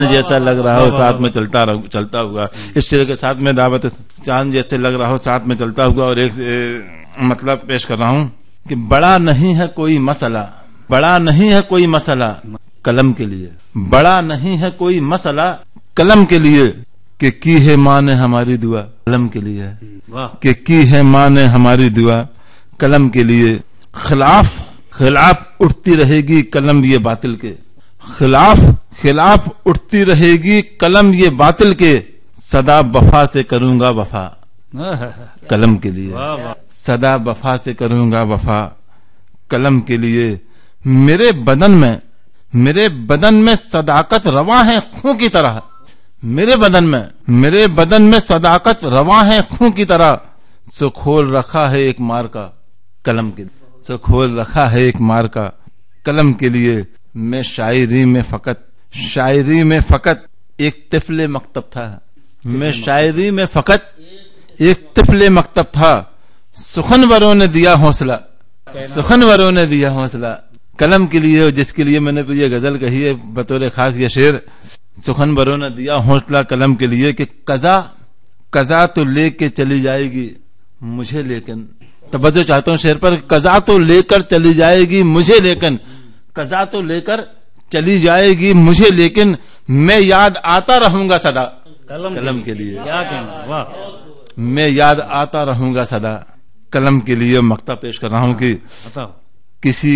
جیسا لگ رہا ہو ساتھ میں چلتا ہوا، اس طرح کے ساتھ میں دعوت چاند جیسے لگ رہا ہو ساتھ میں چلتا ہوا. اور ایک مطلب پیش کر رہا ہوں کہ بڑا نہیں ہے کوئی مسئلہ، بڑا نہیں ہے کوئی مسئلہ قلم کے لیے، بڑا نہیں ہے کوئی مسئلہ قلم کے لیے، کہ کی ہے ماں نے ہماری دعا قلم کے لیے، کہ کی ہے ماں نے ہماری دعا قلم کے لیے. خلاف اٹھتی رہے گی قلم یہ باطل کے، خلاف اٹھتی رہے گی قلم یہ باطل کے، صدا وفا سے کروں گا وفا قلم کے لیے، صدا وفا سے کروں گا وفا قلم کے لیے. میرے بدن میں صداقت رواں ہے خون کی طرح، میرے بدن میں صداقت رواں ہے خون کی طرح، سو کھول رکھا ہے ایک مار کا قلم کے لیے، سو کھول رکھا ہے ایک مار کا قلم کے لیے. میں شاعری میں فقط ایک طفل مکتب تھا، میں شاعری میں فقط ایک طفل مکتب تھا، سخنوروں نے دیا حوصلہ، سخنوروں نے دیا حوصلہ قلم کے لیے. جس کے لیے میں نے یہ غزل کہی ہے بطور خاص یہ شعر، سخنوروں نے دیا حوصلہ قلم کے لیے، کہ قضا تو لے کے چلی جائے گی مجھے لیکن، توجہ چاہتا ہوں شعر پر، قضا تو لے کر چلی جائے گی مجھے لیکن، قضا تو لے کر چلی جائے گی مجھے لیکن، میں یاد آتا رہوں گا صدا قلم کے لیے، میں یاد آتا رہوں گا صدا قلم کے لیے. مقطع پیش کر رہا ہوں کہ کسی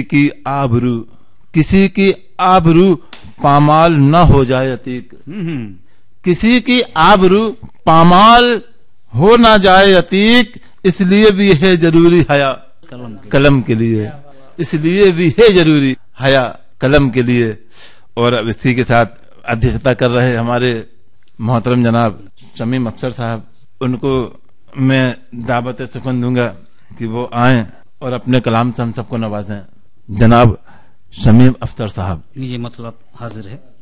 کی آبرو پامال نہ ہو جائے عتیق، کسی کی آبرو پامال ہو نہ جائے عتیق، اس لیے بھی ہے ضروری حیا قلم کے لیے، اس لیے بھی ہے ضروری حیا قلم کے لیے. اور اب اسی کے ساتھ ادھیشتا کر رہے ہمارے محترم جناب شمیم افسر صاحب، ان کو میں دعوت سخن دوں گا کہ وہ آئیں اور اپنے کلام سے ہم سب کو نوازیں. جناب شمیم افسر صاحب. یہ مطلب حاضر ہے.